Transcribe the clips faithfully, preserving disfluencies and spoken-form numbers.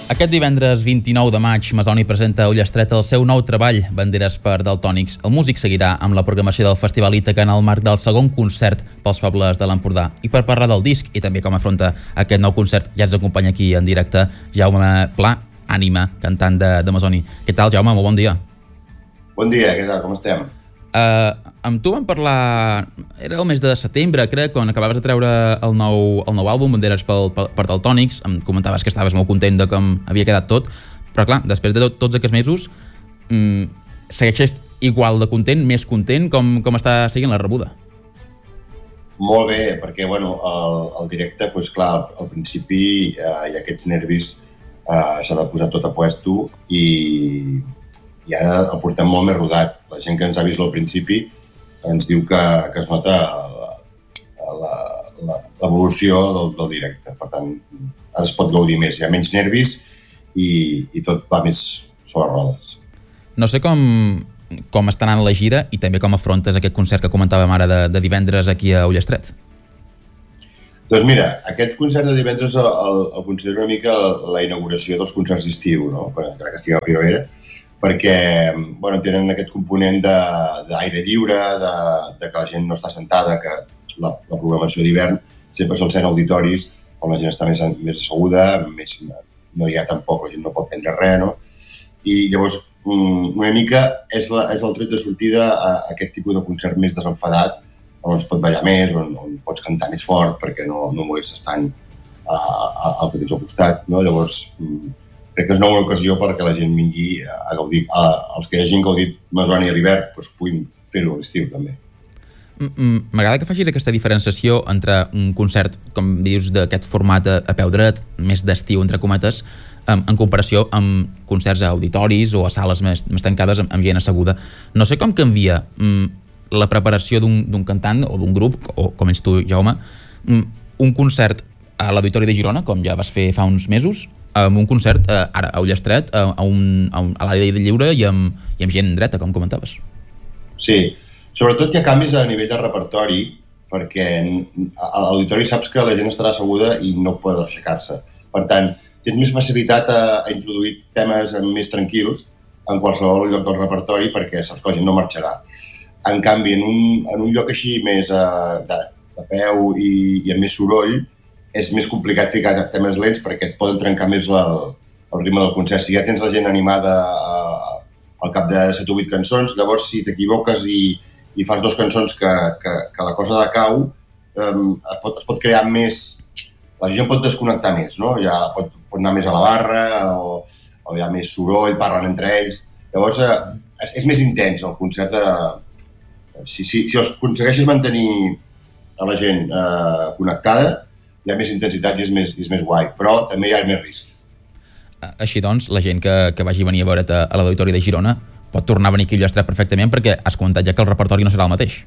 Aquest divendres vint-i-nou de maig, Masoni presenta a Ullastret el seu nou treball, Banderes per Daltònics. El músic seguirà amb la programació del Festival Ítaca en el marc del segon concert pels pobles de l'Empordà. I per parlar del disc i també com afronta aquest nou concert, ja ens acompanya aquí en directe Jaume Pla, ànima, cantant de, de Masoni. Què tal, Jaume? Molt bon dia. Bon dia, què tal? Com estem? Uh, amb tu vam parlar, era el mes de setembre, crec, quan acabaves de treure el nou, el nou àlbum, Banderes per, per, per Daltònics. Em comentaves que estaves molt content de com havia quedat tot, però clar, després de tot, tots aquests mesos, um, segueixes igual de content, més content, com, com està seguint la rebuda? Molt bé, perquè bueno, el, el directe, doncs clar, al principi eh, hi ha aquests nervis, eh, s'ha de posar tot a puesto i... i ara el portem molt més rodat. La gent que ens ha vist al principi ens diu que, que es nota l'evolució del, del directe. Per tant, ara es pot gaudir més. Hi ha menys nervis i, i tot va més sobre rodes. No sé com, com està anant la gira i també com afrontes aquest concert que comentàvem ara de, de divendres aquí a Ullastret. Doncs mira, aquest concert de divendres el, el considero una mica la inauguració dels concerts d'estiu, no? Encara que estigui a primavera, perquè bueno, tenen aquest component d'aire lliure, de, de que la gent no està sentada, que la, la programació d'hivern sempre sol ser en auditoris on la gent està més, més asseguda, més, no hi ha tampoc, la gent no pot prendre res, no? I llavors una mica és, la, és el tret de sortida a aquest tipus de concert més desenfadat, on es pot ballar més, on, on pots cantar més fort perquè no, no molestes tant al que tens al costat, no? Llavors crec que és una bona ocasió perquè la gent vingui a gaudir, a, els que hagin gaudit Masoni a l'hivern, doncs puguin fer-ho a l'estiu també. M'agrada que facis aquesta diferenciació entre un concert, com dius, d'aquest format a, a peu dret, més d'estiu, entre cometes, en, en comparació amb concerts a auditoris o a sales més, més tancades amb, amb gent asseguda. No sé com canvia mm, la preparació d'un cantant o d'un grup, o com ets tu, Jaume, mm, un concert a l'Auditori de Girona, com ja vas fer fa uns mesos, amb un concert eh, ara a Ullastret, a, a, un, a, un, a l'àrea de lliure i amb, i amb gent dreta, com comentaves. Sí, sobretot hi ha canvis a nivell de repertori, perquè a l'auditori saps que la gent estarà asseguda i no pot aixecar-se. Per tant, tens més facilitat a, a introduir temes més tranquils en qualsevol lloc del repertori perquè saps que la gent no marxarà. En canvi, en un, en un lloc així més uh, de, de peu i, i amb més soroll, és més complicat ficar temes lents perquè et poden trencar més la, el ritme del concert. Si ja tens la gent animada a, al cap de set o vuit cançons, llavors si t'equivoques i, i fas dues cançons que, que, que la cosa decau, um, es, pot, es pot crear més... La gent pot desconnectar més, no? Ja pot, pot anar més a la barra o, o hi ha més soroll, parlen entre ells. Llavors eh, és, és més intens el concert. De, si, si, si aconsegueixes mantenir a la gent eh, connectada, hi ha més intensitat i és més, és més guai, però també hi ha més risc. Així doncs, la gent que, que vagi a venir a veure't a, a l'Auditori de Girona pot tornar a venir aquí a Ullastret perfectament perquè has comentat ja que el repertori no serà el mateix.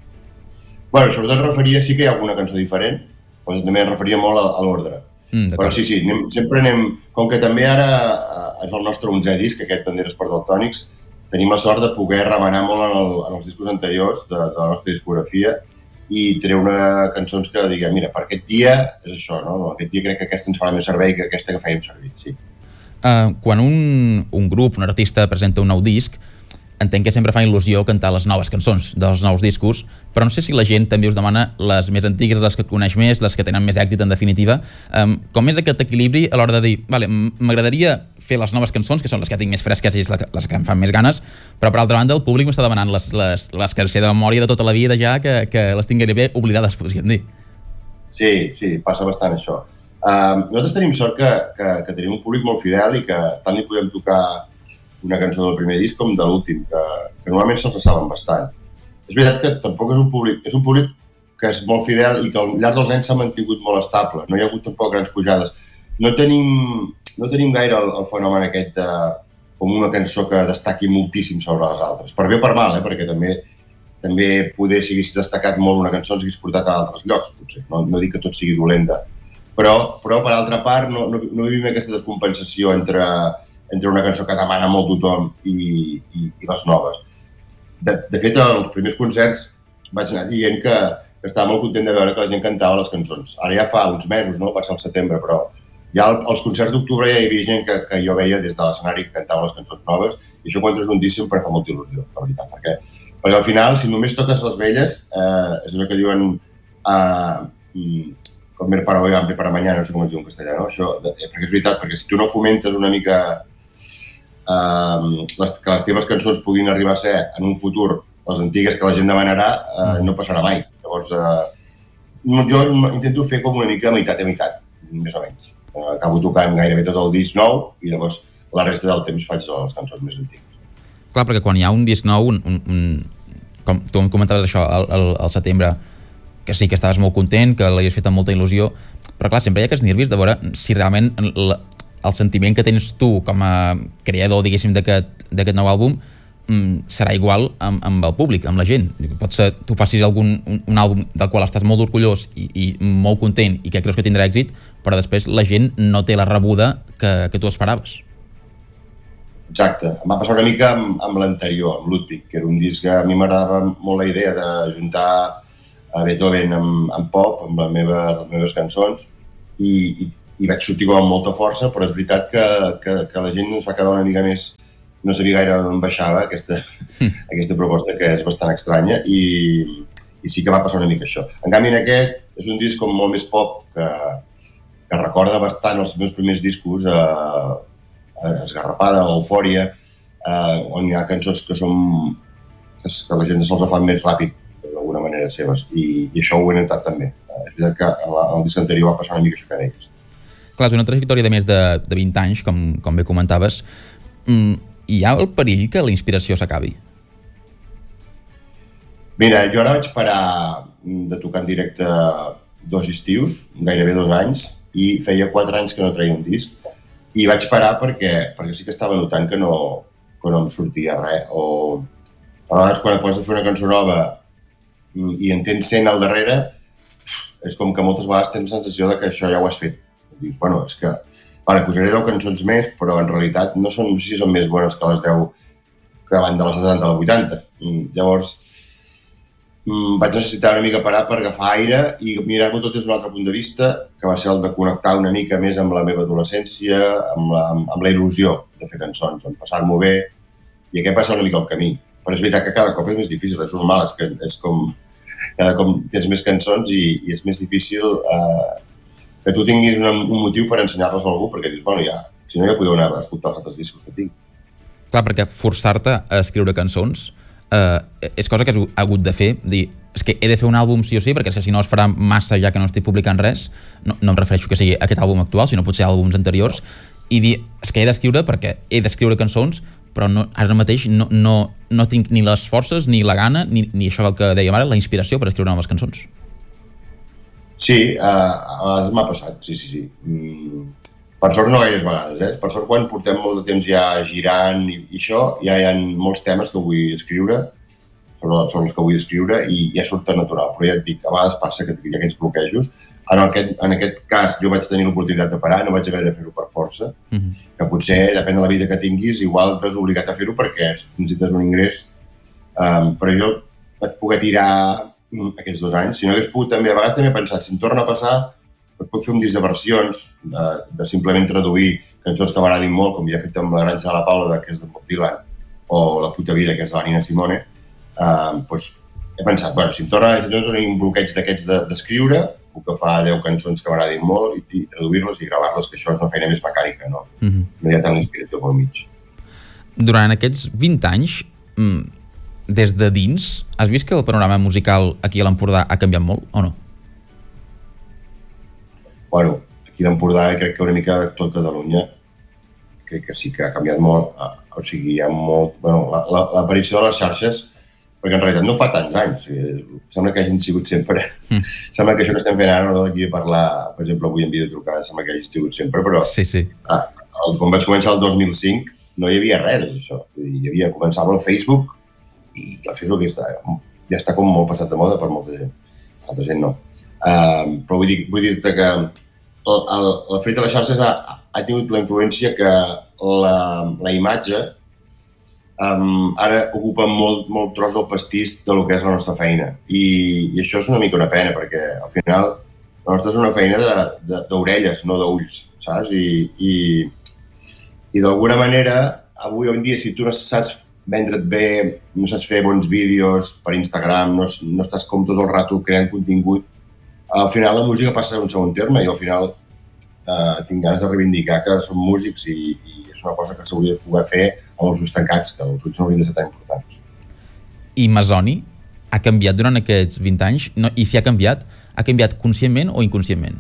Bueno, sobretot referia, sí que hi ha alguna cançó diferent, però també em referia molt a, a l'ordre. Mm, però sí, sí, anem, sempre anem... Com que també ara eh, és el nostre onzè disc, aquest Banderes per Daltònics, tenim la sort de poder remenar molt en, el, en els discos anteriors de, de la nostra discografia i treure cançons que diguem, mira, per aquest dia és això, no? Aquest dia crec que aquesta ens farà més servei que aquesta que fèiem servir, sí. Uh, quan un, un grup, un artista presenta un nou disc, entenc que sempre fa il·lusió cantar les noves cançons dels nous discos, però no sé si la gent també us demana les més antigues, les que coneix més, les que tenen més èxit en definitiva. Um, com és aquest equilibri a l'hora de dir, vale, m'agradaria fer les noves cançons, que són les que tinc més fresques i les que em fan més ganes, però per altra banda el públic m'està demanant les, les, les que sé de memòria de tota la vida ja, que, que les tinc gairebé oblidades, podríem dir. Sí, sí, passa bastant això. Uh, nosaltres tenim sort que, que, que tenim un públic molt fidel i que tant li podem tocar una cançó del primer disc com de l'últim, que, que normalment se'ls saben bastant. És veritat que tampoc és un públic, és un públic que és molt fidel i que al llarg dels anys s'ha mantingut molt estable, no hi ha hagut tampoc grans pujades. No tenim, no tenim gaire el, el fenomen aquest de, com una cançó que destaqui moltíssim sobre les altres, per bé o per mal, eh? Perquè també, també poder si hagués destacat molt una cançó ens hagués portat a altres llocs, potser. No, no dic que tot sigui dolenta, però, però per altra part no, no, no vivim aquesta descompensació entre entre una cançó que demana molt tothom i, i, i les noves. De, de fet, als primers concerts vaig anar dient que, que estava molt content de veure que la gent cantava les cançons. Ara ja fa uns mesos, no? Va ser al setembre, però Ja als concerts d'octubre ja hi havia gent que, que jo veia des de l'escenari que cantava les cançons noves, i això quan és un disc sempre fa molta il·lusió, la veritat, perquè, perquè al final, si només toques les velles, eh, és allò que diuen eh, com para hoy, hambre para mañana, no sé com es diu en castellà, no? Això, eh, perquè és veritat, perquè si tu no fomentes una mica eh, les, que les teves cançons puguin arribar a ser en un futur les antigues que la gent demanarà, eh, no passarà mai. Llavors, eh, jo intento fer com una mica meitat a meitat, més o menys. Acabo tocant gairebé tot el disc nou i llavors la resta del temps faig les cançons més antigues. Clar, perquè quan hi ha un disc nou, un, un, un, com tu em comentaves això al, al, al setembre, que sí que estaves molt content, que l'havies fet amb molta il·lusió, però clar, sempre hi ha aquests nervis de veure si realment el, el sentiment que tens tu com a creador, diguéssim, d'aquest nou àlbum mm, serà igual amb, amb el públic, amb la gent. Pot ser tu facis algun, un, un àlbum del qual estàs molt orgullós i, i molt content i que creus que tindrà èxit, però després la gent no té la rebuda que, que tu esperaves. Exacte. Em va passar una mica amb, amb l'anterior, amb Ludwig, que era un disc que a mi m'agradava molt la idea de juntar a Beethoven amb, amb pop, amb les meves, les meves cançons, i, i, i vaig sortir com amb molta força, però és veritat que, que, que la gent ens va quedar una mica més... No sabia gaire on baixava aquesta, mm. aquesta proposta, que és bastant estranya, i, i sí que va passar una mica això. En canvi, en aquest és un disc com molt més pop, que, que recorda bastant els meus primers discos, eh, Esgarrapada o Eufòria, eh, on hi ha cançons que són que, que la gent se'ls fa més ràpid, d'alguna manera seves, i, i això ho he notat també. Eh, és veritat que en, la, en el disc anterior va passar una mica això que deies. Clar, és una trajectòria de més de, de vint anys, com, com bé comentaves. Mm, hi ha el perill que la inspiració s'acabi? Mira, jo ara vaig parar de tocar en directe dos estius, gairebé dos anys, i feia quatre anys que no treia un disc, i vaig parar perquè, perquè sí que estava notant que no, que no em sortia res, o a vegades quan et poses a fer una cançó nova i en tens cent al darrere, és com que moltes vegades tens la sensació de que això ja ho has fet. Dius, bueno, és que vale, posaré deu cançons més, però en realitat no, són, no sé si són més bones que les deu que van de les setanta a la vuitanta. Llavors, vaig necessitar una mica parar per agafar aire i mirar-m'ho tot des d'un altre punt de vista, que va ser el de connectar una mica més amb la meva adolescència, amb la, amb, amb la il·lusió de fer cançons, amb passar-m'ho bé, i aquest va ser una mica el camí. Però és veritat que cada cop és més difícil, és normal, és, que és com... Cada cop tens més cançons i, i és més difícil eh, que tu tinguis un, un motiu per ensenyar-les a algú, perquè dius, bueno, ja, si no ja podeu anar a escoltar els altres discos que tinc. Clar, perquè forçar-te a escriure cançons Uh, és cosa que has hagut de fer, dir, és que he de fer un àlbum sí o sí, perquè és que si no es farà massa ja que no estic publicant res, no, no em refereixo que sigui aquest àlbum actual, sinó potser àlbums anteriors, i dir, és que he d'escriure perquè he d'escriure cançons, però no, ara mateix no, no, no tinc ni les forces, ni la gana, ni, ni això que dèiem ara, la inspiració per escriure noves cançons. Sí, uh, a vegades m'ha passat, sí, sí, sí. Mm. Per sort no gaires vegades, eh? Per sort quan portem molt de temps ja girant i, i això, ja hi ha molts temes que vull escriure, sobre, sobre els que vull escriure, i ja surten natural. Però ja et dic, a vegades passa que hi ha aquests bloquejos. En aquest, en aquest cas jo vaig tenir l'oportunitat de parar, no vaig haver de fer-ho per força, mm-hmm. que potser, depèn de la vida que tinguis, igual t'has obligat a fer-ho perquè necessites un ingrés. Um, però jo vaig poder tirar aquests dos anys. Si no hagués pogut, també, a vegades també he pensat, si em torna a passar, puc fer un disc de versions, de, de simplement traduir cançons que m'agradin molt, com ja he fet amb La granja de la Paula, que és de Bob Dylan, o La puta vida, que és de la Nina Simone. Eh, doncs he pensat, bueno, si em torna a tenir un bloqueig d'aquests d'escriure, puc agafar deu cançons que m'agradin molt i, i traduir-les i gravar-les, que això és una feina més mecànica, no? Mm-hmm. No hi ha tant l'inspiració pel mig. Durant aquests vint anys, des de dins, has vist que el panorama musical aquí a l'Empordà ha canviat molt, o no? Bueno, aquí a l'Empordà crec que una mica tot Catalunya crec que sí que ha canviat molt, o sigui, hi ha molt... Bueno, l'aparició de les xarxes, perquè en realitat no fa tants anys, o sigui, sembla que hagin sigut sempre... Mm. Sembla que això que estem fent ara, no d'aquí a parlar, per exemple, avui en videotrucada, sembla que hagi sigut sempre, però... Sí, sí. Ah, el, quan vaig començar el dos mil cinc no hi havia res d'això, hi havia, començava el Facebook i el Facebook ja està, ja està com molt passat de moda per molta gent, altra gent no. Uh, però vull dir, vull dir-te que el, el, el fet de les xarxes ha, ha tingut la influència que la, la imatge um, ara ocupa molt, molt tros del pastís de lo que és la nostra feina. I, i això és una mica una pena, perquè al final La nostra és una feina d'orelles, no d'ulls, saps? I, i, i d'alguna manera, avui en dia, si tu no saps vendre't bé, no saps fer bons vídeos per Instagram, no, no estàs com tot el rato creant contingut, al final la música passa a un segon terme i al final eh, tinc ganes de reivindicar que som músics i, i és una cosa que s'hauria de poder fer amb els ulls tancats, que els ulls no haurien de ser tan importants. I Masoni ha canviat durant aquests vint anys? No, I si ha canviat, ha canviat conscientment o inconscientment?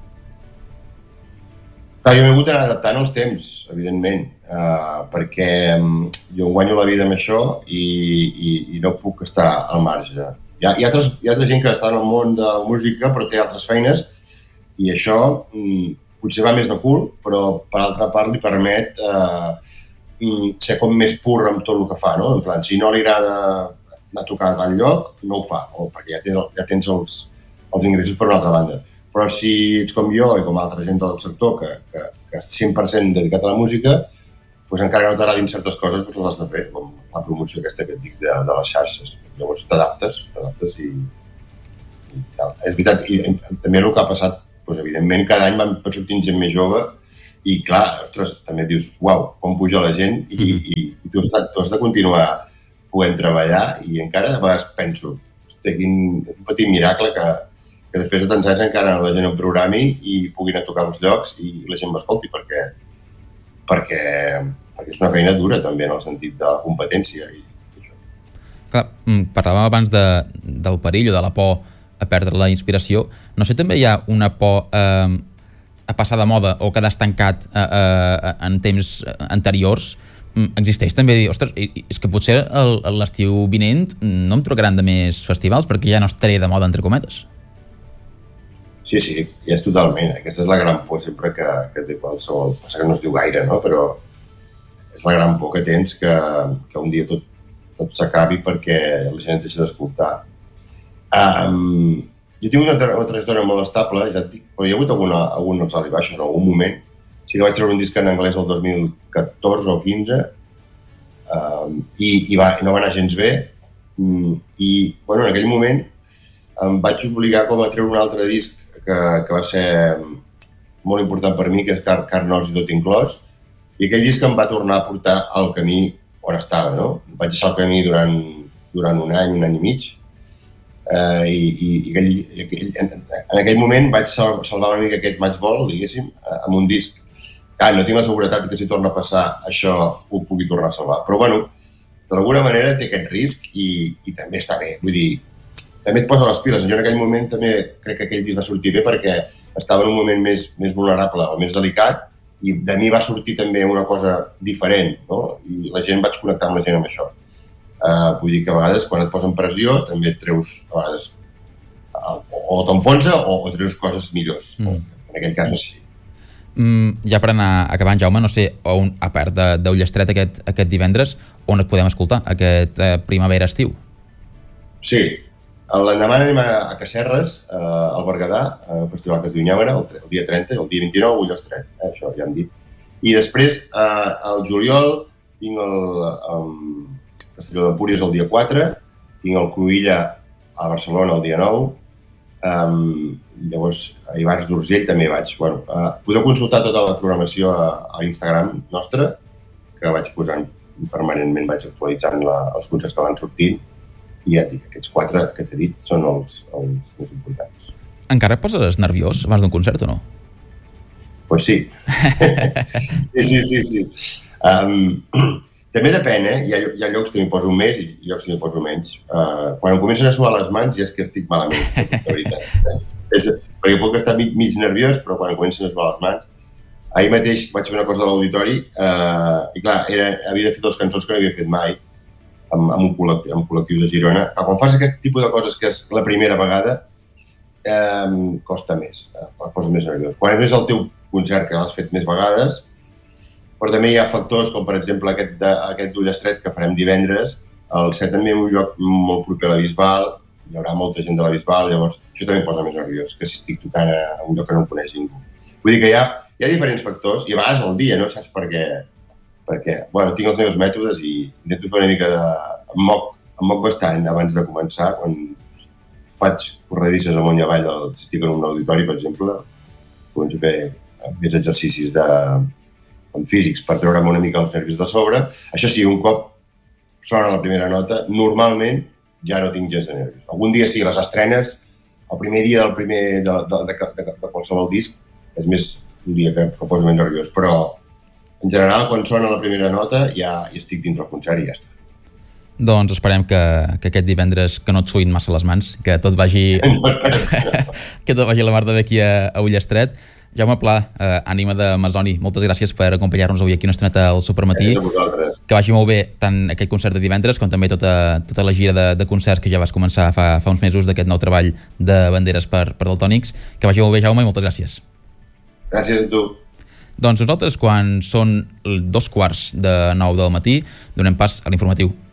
Clar, jo m'he hagut d'anar adaptant als temps, evidentment, uh, perquè um, jo guanyo la vida amb això i, i, i no puc estar al marge. Hi ha, hi, ha altres, hi ha altra gent que està en el món de la música però té altres feines i això um, potser va més de cul, però per altra part li permet uh, um, ser com més pur amb tot el que fa, no? En plan, si no li agrada anar a tocar a tal lloc, no ho fa, o perquè ja tens, ja tens els, els ingressos per una altra banda. Però si ets com jo i com altra gent del sector que, que, que és cent per cent dedicat a la música, doncs encara que no t'agradin certes coses, doncs les has de fer, com la promoció aquesta que et dic de, de les xarxes. Llavors t'adaptes, t'adaptes i, i tal. És veritat, i, i també el que ha passat, doncs evidentment cada any van sortint gent més jove i clar, ostres, també dius, uau, com puja la gent i, i, i tu, has, tu has de continuar podent treballar i encara a vegades penso, hosti, quin un petit miracle que que després de tants anys encara la gent em programi i pugui anar a tocar als llocs i la gent m'escolti, perquè, perquè, perquè és una feina dura també en el sentit de la competència. I, i això. Clar, parlàvem abans de, del perill o de la por a perdre la inspiració. No sé, també hi ha una por eh, a passar de moda o quedar estancat eh, eh, en temps anteriors. Existeix també dir, ostres, és que potser l'estiu vinent no em trucaran de més festivals perquè ja no estaré de moda, entre cometes. Sí, sí, ja és totalment. Aquesta és la gran por sempre que, que té qualsevol... Passa que no es diu gaire, no? Però és la gran por que tens que, que un dia tot, tot s'acabi perquè la gent deixa d'escoltar. Um, jo tinc una, una trajectòria molt estable, ja et dic, però hi ha hagut alguna, alguns alts i baixos en algun moment. Sí que vaig treure un disc en anglès el dos mil catorze o quinze um, i, i, va, i no va anar gens bé. Um, I, bueno, en aquell moment em vaig obligar com a treure un altre disc que, que va ser molt important per mi, que és Car, Car Nocs i tot inclòs, i aquell disc em va tornar a portar al camí on estava, no? Vaig deixar el camí durant, durant un any, un any i mig, eh, i, i, i aquell, aquell, en, en aquell moment vaig salvar una mica aquest matchball, diguéssim, amb un disc. Clar, no tinc la seguretat que si torna a passar això ho pugui tornar a salvar, però bueno, d'alguna manera té aquest risc i, i també està bé, vull dir, també et posa les piles. Jo en aquell moment també crec que aquell disc va sortir bé perquè estava en un moment més, més vulnerable o més delicat i de mi va sortir també una cosa diferent, no? I la gent, vaig connectar amb la gent amb això. Uh, vull dir que a vegades quan et posen pressió també et treus, a vegades, o, o t'enfonsa o, o treus coses millors. Mm. En aquell cas no sé. Mm, ja per anar acabant, Jaume, no sé, on, a part d'Ullestret aquest, aquest divendres, on et podem escoltar aquest eh, primavera-estiu? Sí. L'endemà anem a Casserres, eh, al Berguedà, al festival que es diu Nyàmera, el, el dia trenta, el dia vint-i-nou a Ullestret, eh, això ja hem dit. I després, eh, al juliol, tinc el um, Castelló d'Empúries el dia quatre, tinc el Cruïlla a Barcelona el dia nou, um, i llavors a Ivars d'Urgell també vaig. Bueno, eh, podeu consultar tota la programació a, a Instagram nostre, que vaig posant permanentment, vaig actualitzant la, els concerts que van sortint, i ja et dic, aquests quatre que t'he dit són els, els més importants. Encara et poses nerviós abans d'un concert o no? Pues sí. sí, sí, sí, sí. Um, també depèn, eh? Hi ha, hi ha llocs que m'hi poso més i llocs que m'hi poso menys. Uh, quan em comencen a suar les mans ja és que estic malament, de veritat. és, perquè puc estar mig, mig nerviós, però quan em comencen a suar les mans... Ahir mateix vaig fer una cosa a l'auditori uh, i clar, era, havia de fer dues cançons que no havia fet mai, amb, amb, un col·lectiu, amb col·lectius de Girona. Quan fas aquest tipus de coses que és la primera vegada, eh, costa més, eh, posa més nerviós. Quan és més el teu concert, que l'has fet més vegades, però també hi ha factors com, per exemple, aquest, de, aquest d'Ullestret que farem divendres, el set també en un lloc molt proper a la Bisbal, hi haurà molta gent de la Bisbal, llavors això també em posa més nerviós, que si estic tocant a un lloc que no em coneix ningú. Vull dir que hi ha, hi ha diferents factors, i a vegades al dia, no saps per què, perquè, bueno, tinc els meus mètodes i intento fer una mica de... Em moc, em moc bastant abans de començar, quan faig corredisses amunt i avall, si estic en un auditori, per exemple, començo a fer més exercicis de, amb físics per treure'm una mica els nervis de sobre. Això sí, un cop sona la primera nota, normalment ja no tinc gens de nervis. Algun dia sí, les estrenes, el primer dia del primer de, de, de, de, de qualsevol disc, és més un dia que, que poso més nerviós, però en general, quan sona la primera nota, ja, ja estic dintre el concert i ja està. Doncs esperem que, que aquest divendres que no et suïn massa les mans, que tot vagi que tot vagi a la mar de bé aquí a, a Ullestret. Jaume Pla, eh, ànima de Masoni, moltes gràcies per acompanyar-nos avui aquí una estoneta al Supermatí. Gràcies a vosaltres. Que vagi molt bé tant aquest concert de divendres com també tota, tota la gira de, de concerts que ja vas començar fa, fa uns mesos d'aquest nou treball de banderes per, per Daltònics. Que vagi molt bé, Jaume, i moltes gràcies. Gràcies a tu. Doncs nosaltres, quan són dos quarts de nou del matí, donem pas a l'informatiu.